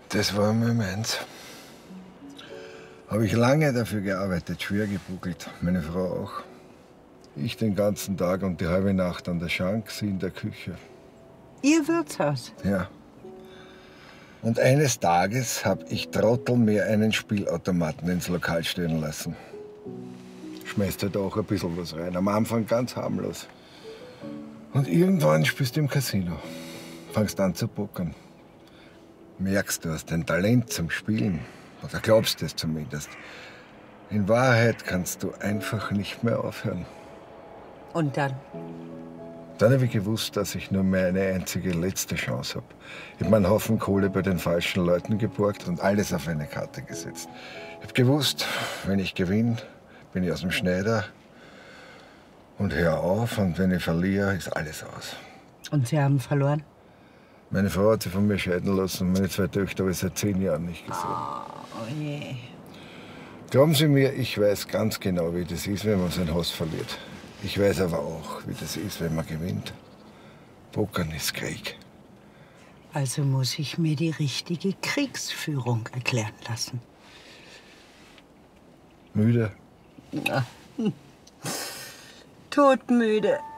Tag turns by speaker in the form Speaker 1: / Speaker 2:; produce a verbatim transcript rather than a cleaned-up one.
Speaker 1: Das war mir meins. Habe ich lange dafür gearbeitet, schwer gebuckelt. Meine Frau auch. Ich den ganzen Tag und die halbe Nacht an der Schank, sie in der Küche.
Speaker 2: Ihr Wirtshaus?
Speaker 1: Ja. Und eines Tages habe ich Trottel mir einen Spielautomaten ins Lokal stellen lassen. Schmeißt halt auch ein bisschen was rein. Am Anfang ganz harmlos. Und irgendwann spielst du im Casino. Fangst an zu pokern. Merkst, du hast ein Talent zum Spielen. Oder glaubst es zumindest. In Wahrheit kannst du einfach nicht mehr aufhören.
Speaker 2: Und dann?
Speaker 1: Dann habe ich gewusst, dass ich nur meine einzige letzte Chance habe. Ich habe meinen Haufen Kohle bei den falschen Leuten geborgt und alles auf eine Karte gesetzt. Ich habe gewusst, wenn ich gewinne, bin ich aus dem Schneider und hör auf. Und wenn ich verliere, ist alles aus.
Speaker 2: Und Sie haben verloren?
Speaker 1: Meine Frau hat sich von mir scheiden lassen. Meine zwei Töchter habe ich seit zehn Jahren nicht gesehen.
Speaker 2: Oh je.
Speaker 1: Glauben Sie mir, ich weiß ganz genau, wie das ist, wenn man sein Haus verliert. Ich weiß aber auch, wie das ist, wenn man gewinnt. Pokern ist Krieg.
Speaker 2: Also muss ich mir die richtige Kriegsführung erklären lassen.
Speaker 1: Müde?
Speaker 2: Ja. Todmüde.